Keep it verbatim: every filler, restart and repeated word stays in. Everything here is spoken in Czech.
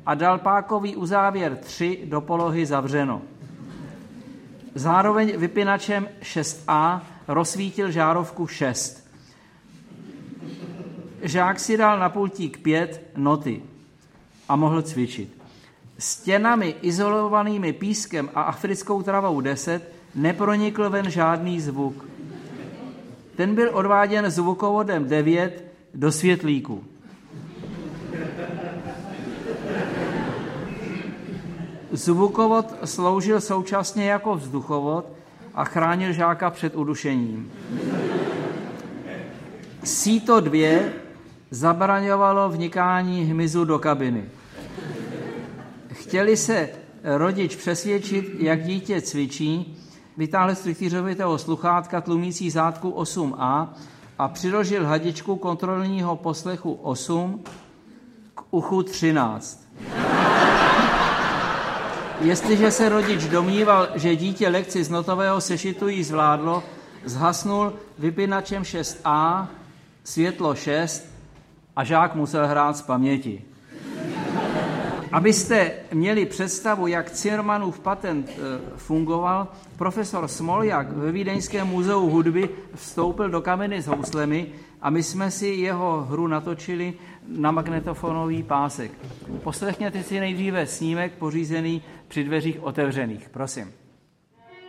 a dal pákový uzávěr tři do polohy zavřeno. Zároveň vypínačem šest A rozsvítil žárovku šest. Žák si dal na pultík pět noty a mohl cvičit. Stěnami izolovanými pískem a africkou travou deset nepronikl ven žádný zvuk. Ten byl odváděn zvukovodem devět do světlíku. Zvukovod sloužil současně jako vzduchovod a chránil žáka před udušením. Síto dvě zabraňovalo vnikání hmyzu do kabiny. Chtěli se rodič přesvědčit, jak dítě cvičí, vytáhl z trychtýřovitého sluchátka tlumící zátku osm A a přiložil hadičku kontrolního poslechu osm k uchu třináct. Jestliže se rodič domníval, že dítě lekci z notového sešitu jí zvládlo, zhasnul vypínačem šest A, světlo šest a žák musel hrát z paměti. Abyste měli představu, jak Zimmermannův patent e, fungoval, profesor Smoljak ve Vídeňském muzeu hudby vstoupil do kabiny s houslemi a my jsme si jeho hru natočili na magnetofonový pásek. Poslechněte si nejdříve snímek pořízený při dveřích otevřených. Prosím.